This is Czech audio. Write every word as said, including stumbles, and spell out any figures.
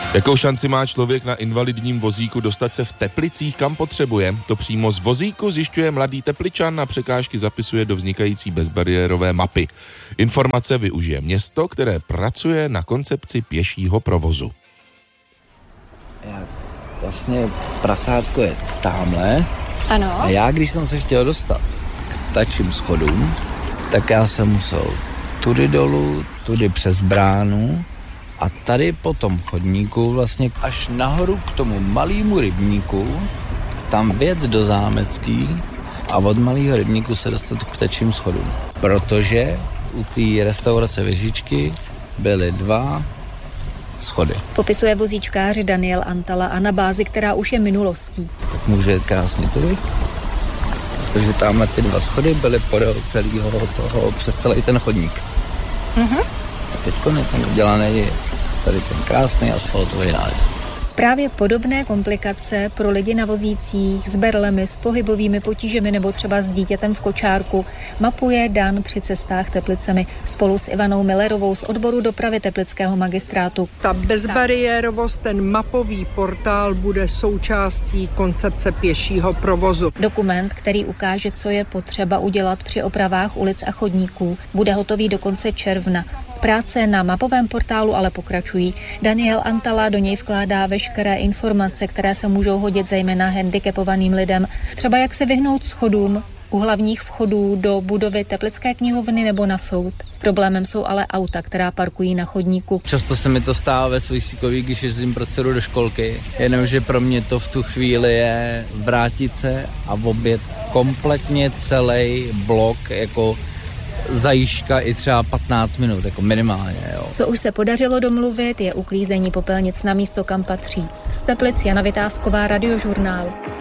Jakou šanci má člověk na invalidním vozíku dostat se v Teplicích, kam potřebuje? To přímo z vozíku zjišťuje mladý Tepličan a překážky zapisuje do vznikající bezbariérové mapy. Informace využije město, které pracuje na koncepci pěšího provozu. Já, vlastně prasátko je tamhle. Ano. A já, když jsem se chtěl dostat k ptačím schodům, tak já jsem musel tudy dolů, tudy přes bránu a tady po tom chodníku vlastně až nahoru k tomu malému rybníku, tam vjet do Zámecký a od malého rybníku se dostat k ptačím schodům. Protože u té restaurace Věžičky byly dva schody. Popisuje vozíčkář Daniel Antala a na bázi, která už je minulostí. Tak může jít krásně tudy, protože tamhle ty dva schody byly podél celého toho, přes celý ten chodník. Mhm. A teďko je tam udělaný tady ten krásný asfaltový nájezd. Právě podobné komplikace pro lidi na vozících s berlemi, s pohybovými potížemi nebo třeba s dítětem v kočárku mapuje Dan při cestách Teplicemi spolu s Ivanou Millerovou z odboru dopravy teplického magistrátu. Ta bezbariérovost, ten mapový portál bude součástí koncepce pěšího provozu. Dokument, který ukáže, co je potřeba udělat při opravách ulic a chodníků, bude hotový do konce června. Práce na mapovém portálu ale pokračují. Daniel Antala do něj vkládá veškeré informace, které se můžou hodit zejména handicapovaným lidem. Třeba jak se vyhnout schodům u hlavních vchodů do budovy Teplické knihovny nebo na soud. Problémem jsou ale auta, která parkují na chodníku. Často se mi to stává ve Svojsíkový, když jezdím pro dceru do školky, jenomže pro mě to v tu chvíli je vrátit se a objet kompletně celý blok jako zajížďka i třeba patnáct minut, jako minimálně. Jo. Co už se podařilo domluvit, je uklízení popelnic na místo, kam patří. Z Teplic Jana Vytázková, Radiožurnál.